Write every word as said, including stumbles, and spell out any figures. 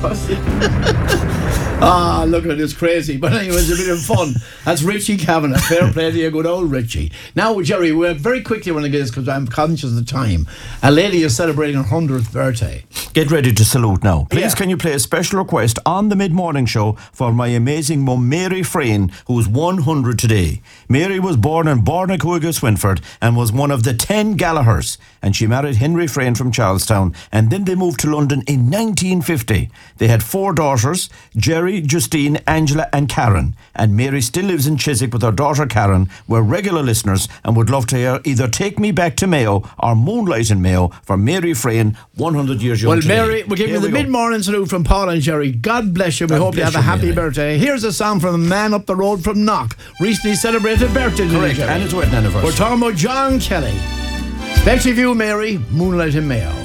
Ah, look at this, crazy. But anyway, it's a bit of fun. That's Richie Kavanagh. Fair play to you, good old Richie. Now, Jerry, we very quickly want to get this because I'm conscious of the time. A lady is celebrating her hundredth birthday. Get ready to salute now. Please, Yeah. can you play a special request on the mid-morning show for my amazing mum, Mary Frayne, who's one hundred today. Mary was born in Bornacuaga, Swinford, and was one of the ten Gallaghers. And she married Henry Frayne from Charlestown, and then they moved to London in nineteen fifty. They had four daughters, Jerry, Justine, Angela and Karen. And Mary still lives in Chiswick with her daughter Karen. We're regular listeners and would love to hear either Take Me Back to Mayo or Moonlight in Mayo for Mary Frayne, one hundred years young Well, today. Mary, we're giving you the we go. mid-morning salute from Paul and Jerry. God bless you. We God hope you bless have a you, happy Mary. birthday. Here's a song from a man up the road from Knock. Recently celebrated birthday today, Correct, Jerry. and his wedding anniversary. We're talking about John Kelly. Especially for you, Mary, Moonlight in Mayo.